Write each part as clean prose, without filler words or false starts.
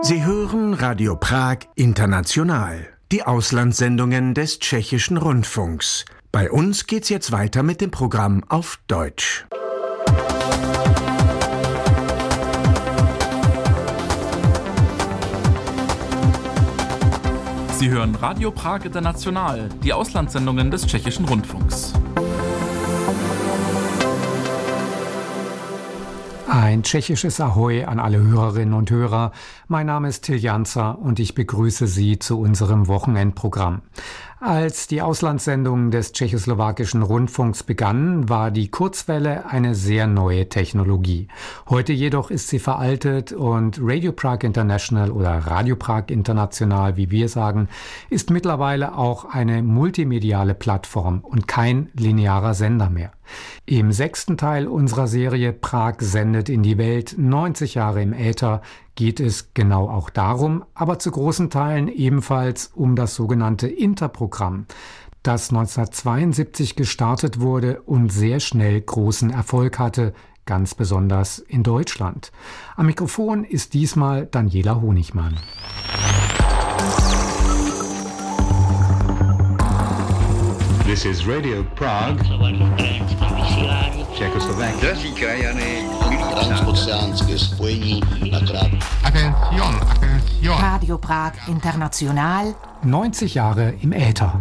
Sie hören Radio Prag International, die Auslandssendungen des Tschechischen Rundfunks. Bei uns geht's jetzt weiter mit dem Programm auf Deutsch. Sie hören Radio Prag International, die Auslandssendungen des Tschechischen Rundfunks. Ein tschechisches Ahoi an alle Hörerinnen und Hörer. Mein Name ist Till Janzer und ich begrüße Sie zu unserem Wochenendprogramm. Als die Auslandssendungen des tschechoslowakischen Rundfunks begannen, war die Kurzwelle eine sehr neue Technologie. Heute jedoch ist sie veraltet und Radio Prag International oder Radio Prag International, wie wir sagen, ist mittlerweile auch eine multimediale Plattform und kein linearer Sender mehr. Im 6. Teil unserer Serie Prag sendet in die Welt 90 Jahre im Äther geht es genau auch darum, aber zu großen Teilen ebenfalls um das sogenannte Interprogramm, das 1972 gestartet wurde und sehr schnell großen Erfolg hatte, ganz besonders in Deutschland. Am Mikrofon ist diesmal Daniela Honigmann. This is Radio Prague, Czechoslovakia. Radio Prag International. 90 Jahre im Äther.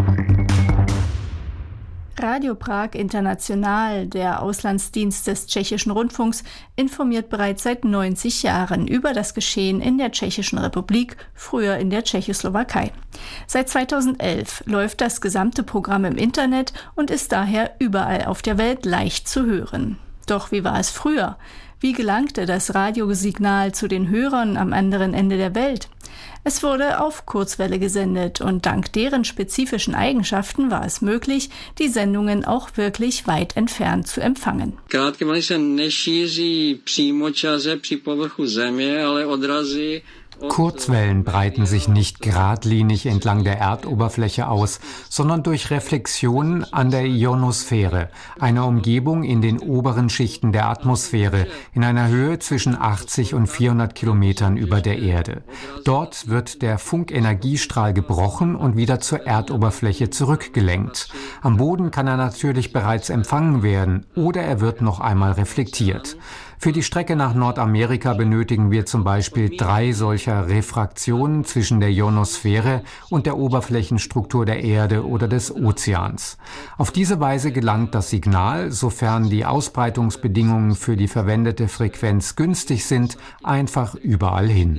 Radio Prag International, der Auslandsdienst des Tschechischen Rundfunks, informiert bereits seit 90 Jahren über das Geschehen in der Tschechischen Republik, früher in der Tschechoslowakei. Seit 2011 läuft das gesamte Programm im Internet und ist daher überall auf der Welt leicht zu hören. Doch wie war es früher? Wie gelangte das Radiosignal zu den Hörern am anderen Ende der Welt? Es wurde auf Kurzwelle gesendet und dank deren spezifischen Eigenschaften war es möglich, die Sendungen auch wirklich weit entfernt zu empfangen. Krátké vlny se nešíří přímočaře při povrchu země, ale odrazy. Kurzwellen breiten sich nicht geradlinig entlang der Erdoberfläche aus, sondern durch Reflexionen an der Ionosphäre, einer Umgebung in den oberen Schichten der Atmosphäre, in einer Höhe zwischen 80 und 400 Kilometern über der Erde. Dort wird der Funkenergiestrahl gebrochen und wieder zur Erdoberfläche zurückgelenkt. Am Boden kann er natürlich bereits empfangen werden oder er wird noch einmal reflektiert. Für die Strecke nach Nordamerika benötigen wir zum Beispiel 3 solcher Refraktionen zwischen der Ionosphäre und der Oberflächenstruktur der Erde oder des Ozeans. Auf diese Weise gelangt das Signal, sofern die Ausbreitungsbedingungen für die verwendete Frequenz günstig sind, einfach überall hin.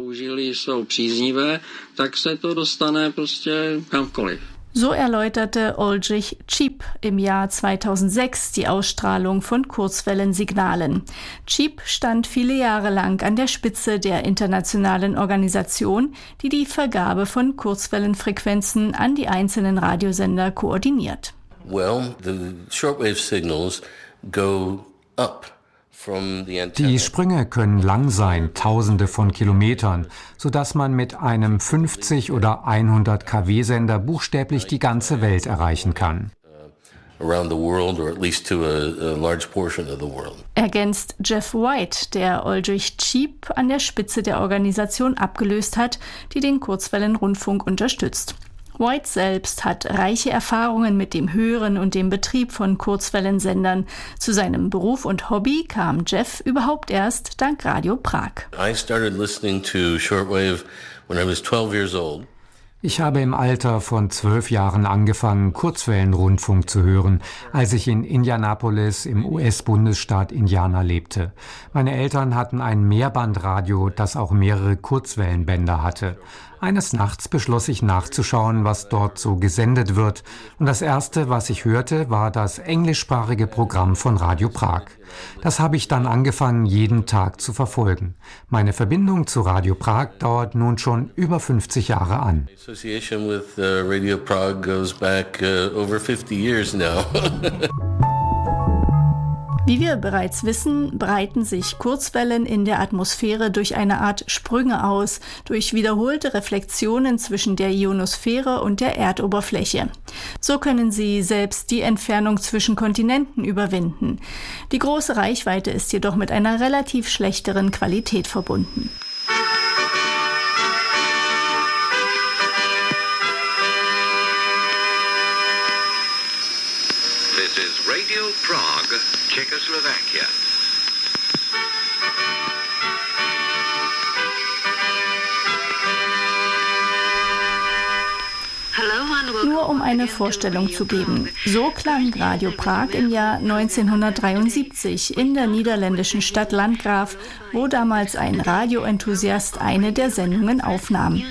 So erläuterte Oldřich Číp im Jahr 2006 die Ausstrahlung von Kurzwellensignalen. Číp stand viele Jahre lang an der Spitze der internationalen Organisation, die die Vergabe von Kurzwellenfrequenzen an die einzelnen Radiosender koordiniert. Well, the shortwave signals go up. Die Sprünge können lang sein, Tausende von Kilometern, sodass man mit einem 50 oder 100 kW-Sender buchstäblich die ganze Welt erreichen kann. Ergänzt Jeff White, der Oldřich Číp an der Spitze der Organisation abgelöst hat, die den Kurzwellenrundfunk unterstützt. White selbst hat reiche Erfahrungen mit dem Hören und dem Betrieb von Kurzwellensendern. Zu seinem Beruf und Hobby kam Jeff überhaupt erst dank Radio Prag. I started listening to shortwave when I was 12 years old. Ich habe im Alter von 12 Jahren angefangen, Kurzwellenrundfunk zu hören, als ich in Indianapolis im US-Bundesstaat Indiana lebte. Meine Eltern hatten ein Mehrbandradio, das auch mehrere Kurzwellenbänder hatte. Eines Nachts beschloss ich nachzuschauen, was dort so gesendet wird. Und das Erste, was ich hörte, war das englischsprachige Programm von Radio Prag. Das habe ich dann angefangen, jeden Tag zu verfolgen. Meine Verbindung zu Radio Prag dauert nun schon über 50 Jahre an. Association with Radio Prague goes back over 50 years now. Wie wir bereits wissen, breiten sich Kurzwellen in der Atmosphäre durch eine Art Sprünge aus, durch wiederholte Reflexionen zwischen der Ionosphäre und der Erdoberfläche. So können sie selbst die Entfernung zwischen Kontinenten überwinden. Die große Reichweite ist jedoch mit einer relativ schlechteren Qualität verbunden. Prague, Czechoslovakia. Nur um eine Vorstellung zu geben. So klang Radio Prag im Jahr 1973 in der niederländischen Stadt Landgraf, wo damals ein Radioenthusiast eine der Sendungen aufnahm.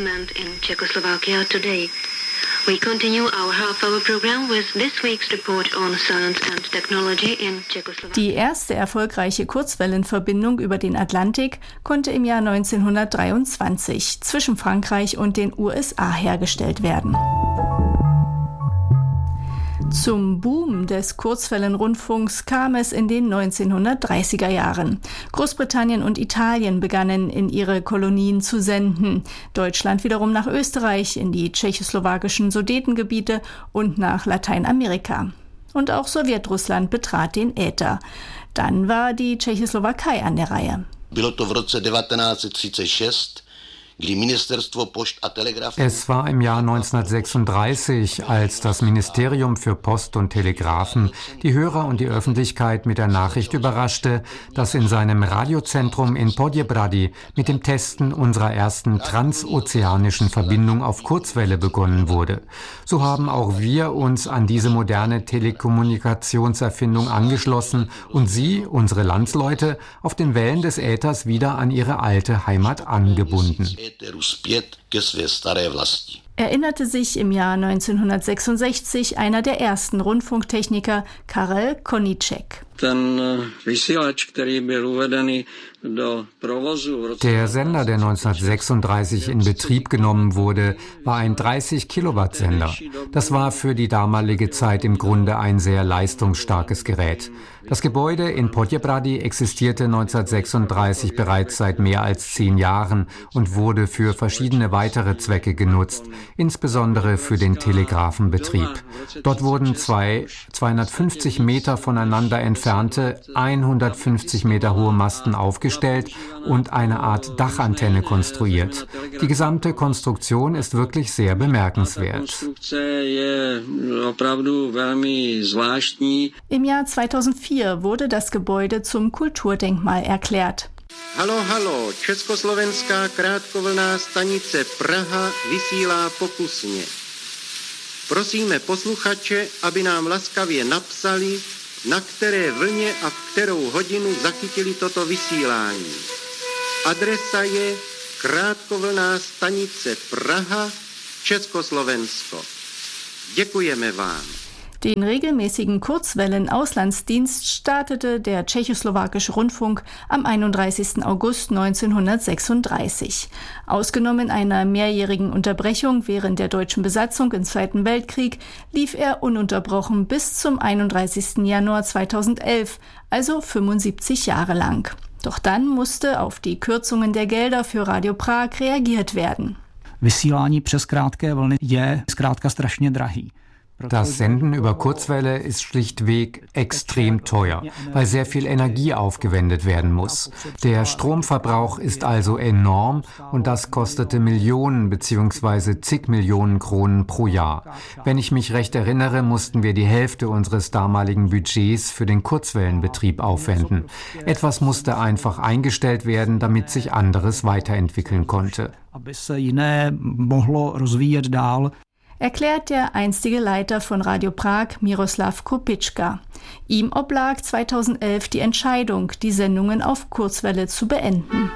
We continue our half-hour program with this week's report on science and technology in Czechoslovakia. Die erste erfolgreiche Kurzwellenverbindung über den Atlantik konnte im Jahr 1923 zwischen Frankreich und den USA hergestellt werden. Zum Boom des Kurzwellenrundfunks kam es in den 1930er Jahren. Großbritannien und Italien begannen in ihre Kolonien zu senden. Deutschland wiederum nach Österreich, in die tschechoslowakischen Sudetengebiete und nach Lateinamerika. Und auch Sowjetrussland betrat den Äther. Dann war die Tschechoslowakei an der Reihe. Bylo to v roce 1936. Es war im Jahr 1936, als das Ministerium für Post und Telegraphen die Hörer und die Öffentlichkeit mit der Nachricht überraschte, dass in seinem Radiozentrum in Podjebrady mit dem Testen unserer ersten transozeanischen Verbindung auf Kurzwelle begonnen wurde. So haben auch wir uns an diese moderne Telekommunikationserfindung angeschlossen und sie, unsere Landsleute, auf den Wellen des Äthers wieder an ihre alte Heimat angebunden. Erinnerte sich im Jahr 1966 einer der ersten Rundfunktechniker, Karel Koníček. Der Sender, der 1936 in Betrieb genommen wurde, war ein 30-Kilowatt-Sender. Das war für die damalige Zeit im Grunde ein sehr leistungsstarkes Gerät. Das Gebäude in Podjebrady existierte 1936 bereits seit mehr als 10 Jahren und wurde für verschiedene weitere Zwecke genutzt, insbesondere für den Telegrafenbetrieb. Dort wurden 250 Meter voneinander entfernte, 150 Meter hohe Masten aufgestellt und eine Art Dachantenne konstruiert. Die gesamte Konstruktion ist wirklich sehr bemerkenswert. Im Jahr 2004 wurde das Gebäude zum Kulturdenkmal erklärt. Hallo, hallo, Československá krátkovlnná stanice Praha vysílá pokusně. Prosíme posluchače, aby nám laskavě napsali, na které vlně a v kterou hodinu zachytili toto vysílání. Adresa je krátkovlnná stanice Praha, Československo. Děkujeme vám. Den regelmäßigen Kurzwellen-Auslandsdienst startete der tschechoslowakische Rundfunk am 31. August 1936. Ausgenommen einer mehrjährigen Unterbrechung während der deutschen Besatzung im Zweiten Weltkrieg lief er ununterbrochen bis zum 31. Januar 2011, also 75 Jahre lang. Doch dann musste auf die Kürzungen der Gelder für Radio Prag reagiert werden. Vysílání přes krátké vlny je zkrátka strašně drahý. Das Senden über Kurzwelle ist schlichtweg extrem teuer, weil sehr viel Energie aufgewendet werden muss. Der Stromverbrauch ist also enorm und das kostete Millionen bzw. zig Millionen Kronen pro Jahr. Wenn ich mich recht erinnere, mussten wir die Hälfte unseres damaligen Budgets für den Kurzwellenbetrieb aufwenden. Etwas musste einfach eingestellt werden, damit sich anderes weiterentwickeln konnte. Erklärt der einstige Leiter von Radio Prag, Miroslav Kopitschka. Ihm oblag 2011 die Entscheidung, die Sendungen auf Kurzwelle zu beenden.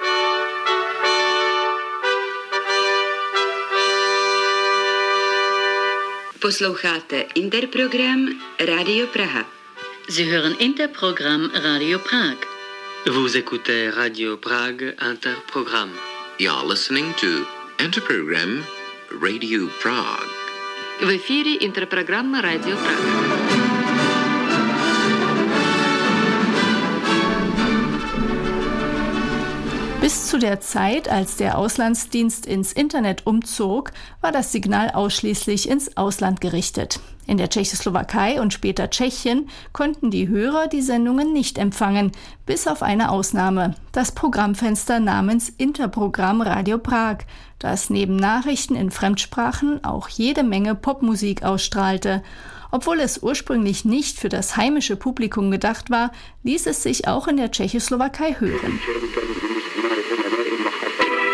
Posloucháte Interprogram Radio Praha. Sie hören Interprogramm Radio Prag. Vous écoutez Radio Prague Interprogramm. You're listening to Interprogram Radio Prague. В эфире интерпрограмма Radio Prag. Bis zu der Zeit, als der Auslandsdienst ins Internet umzog, war das Signal ausschließlich ins Ausland gerichtet. In der Tschechoslowakei und später Tschechien konnten die Hörer die Sendungen nicht empfangen, bis auf eine Ausnahme, das Programmfenster namens Interprogramm Radio Prag, das neben Nachrichten in Fremdsprachen auch jede Menge Popmusik ausstrahlte. Obwohl es ursprünglich nicht für das heimische Publikum gedacht war, ließ es sich auch in der Tschechoslowakei hören.